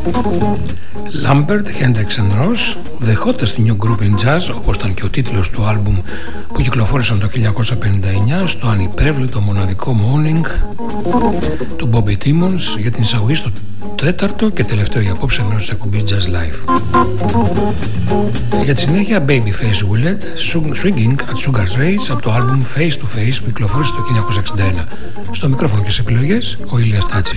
Lambert, Hendrix and Ross, the hottest new group in jazz, όπως ήταν και ο τίτλος του άλμπουμ που κυκλοφόρησαν το 1959 στο ανυπέρβλητο μοναδικό Morning του Bobby Timmons για την εισαγωγή στο τέταρτο και τελευταίο για απόψε μέρος της εκπομπής Jazz Live. Για τη συνέχεια Babyface Willett, Swinging at Sugar's Rage από το άλμπουμ Face to Face που κυκλοφόρησε το 1961. Στο μικρόφωνο και στις επιλογές ο Ηλίας Τάτσης.